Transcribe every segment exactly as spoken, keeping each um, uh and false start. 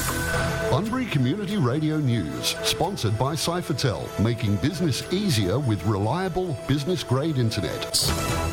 Bunbury Community Radio News, sponsored by Cyphertel, making business easier with reliable business-grade internet.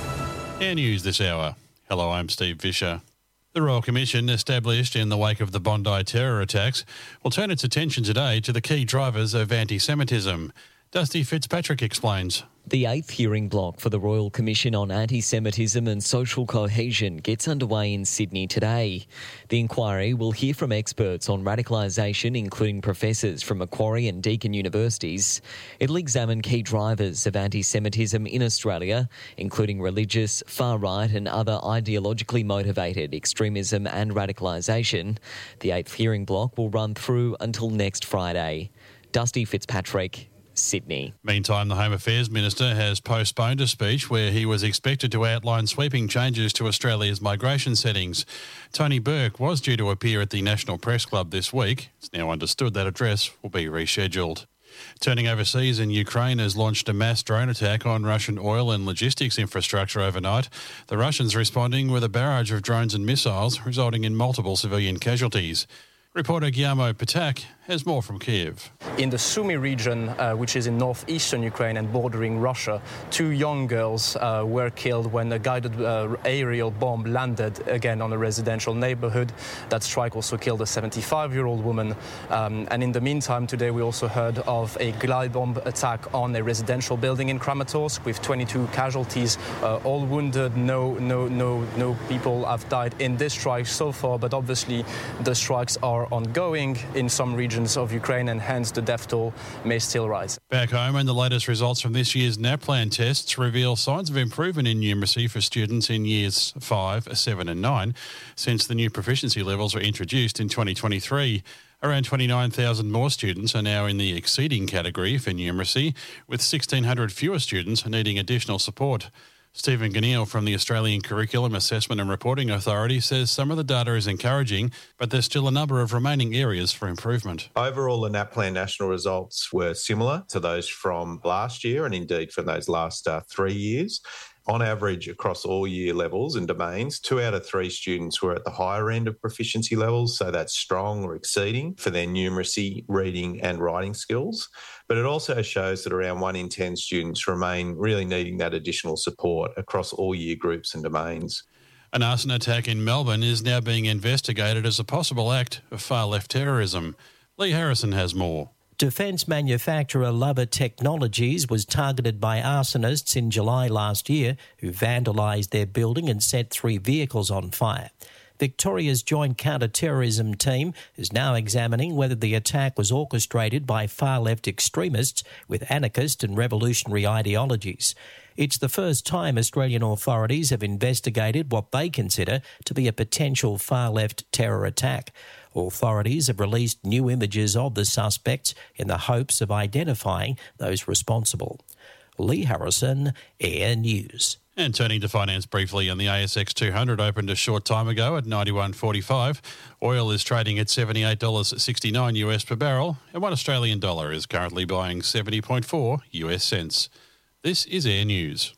Air News this hour. Hello, I'm Steve Fisher. The Royal Commission, established in the wake of the Bondi terror attacks, will turn its attention today to the key drivers of anti-Semitism. Dusty Fitzpatrick explains. The eighth hearing block for the Royal Commission on Anti-Semitism and Social Cohesion gets underway in Sydney today. The inquiry will hear from experts on radicalisation, including professors from Macquarie and Deakin universities. It'll examine key drivers of anti-Semitism in Australia, including religious, far-right and other ideologically motivated extremism and radicalisation. The eighth hearing block will run through until next Friday. Dusty Fitzpatrick, Sydney. Meantime, the Home Affairs Minister has postponed a speech where he was expected to outline sweeping changes to Australia's migration settings. Tony Burke was due to appear at the National Press Club this week. It's now understood that address will be rescheduled. Turning overseas, in Ukraine has launched a mass drone attack on Russian oil and logistics infrastructure overnight. The Russians responding with a barrage of drones and missiles, resulting in multiple civilian casualties. Reporter Guillermo Patak has more from Kiev. In the Sumy region, uh, which is in northeastern Ukraine and bordering Russia, two young girls uh, were killed when a guided uh, aerial bomb landed again on a residential neighborhood. That strike also killed a seventy-five-year-old woman. Um, and in the meantime, today we also heard of a glide bomb attack on a residential building in Kramatorsk with twenty-two casualties, uh, all wounded. No, no, no, no people have died in this strike so far, but obviously the strikes are ongoing in some regions of Ukraine, and hence the death toll may still rise. Back home, and the latest results from this year's NAPLAN tests reveal signs of improvement in numeracy for students in years five, seven and nine since the new proficiency levels were introduced in twenty twenty-three. Around twenty-nine thousand more students are now in the exceeding category for numeracy, with sixteen hundred fewer students needing additional support. Stephen Ganneal from the Australian Curriculum Assessment and Reporting Authority says some of the data is encouraging, but there's still a number of remaining areas for improvement. Overall, the NAPLAN national results were similar to those from last year and indeed from those last uh, three years. On average, across all year levels and domains, two out of three students were at the higher end of proficiency levels, so that's strong or exceeding for their numeracy, reading and writing skills. But it also shows that around one in ten students remain really needing that additional support across all year groups and domains. An arson attack in Melbourne is now being investigated as a possible act of far-left terrorism. Lee Harrison has more. Defence manufacturer Lovett Technologies was targeted by arsonists in July last year who vandalised their building and set three vehicles on fire. Victoria's Joint Counter-Terrorism Team is now examining whether the attack was orchestrated by far-left extremists with anarchist and revolutionary ideologies. It's the first time Australian authorities have investigated what they consider to be a potential far-left terror attack. Authorities have released new images of the suspects in the hopes of identifying those responsible. Lee Harrison, Air News. And turning to finance briefly, and the A S X two hundred opened a short time ago at ninety-one forty-five. Oil is trading at seventy-eight dollars sixty-nine US per barrel, and one Australian dollar is currently buying seventy point four US cents. This is Air News.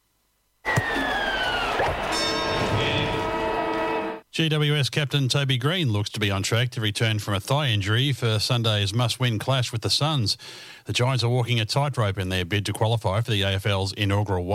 G W S captain Toby Green looks to be on track to return from a thigh injury for Sunday's must-win clash with the Suns. The Giants are walking a tightrope in their bid to qualify for the A F L's inaugural